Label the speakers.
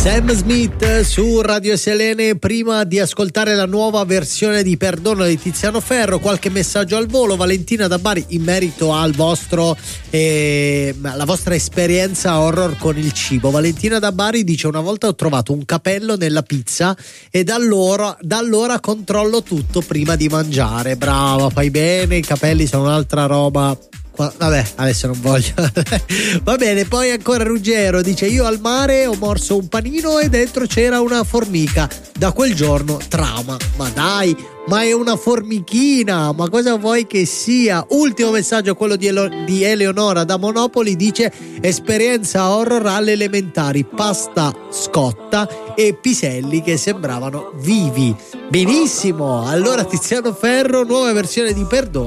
Speaker 1: Sam Smith su Radio Selene. Prima di ascoltare la nuova versione di Perdono di Tiziano Ferro, qualche messaggio al volo. Valentina da Bari in merito al vostro la vostra esperienza horror con il cibo. Valentina da Bari dice: una volta ho trovato un capello nella pizza e da allora controllo tutto prima di mangiare. Brava, fai bene, i capelli sono un'altra roba. Vabbè, adesso non voglio. Va bene. Poi ancora Ruggero dice: io al mare ho morso un panino e dentro c'era una formica, da quel giorno trauma. Ma dai, ma è una formichina, ma cosa vuoi che sia? Ultimo messaggio, quello di Eleonora da Monopoli, dice: esperienza horror alle elementari, pasta scotta e piselli che sembravano vivi. Benissimo, allora Tiziano Ferro, nuova versione di Perdono.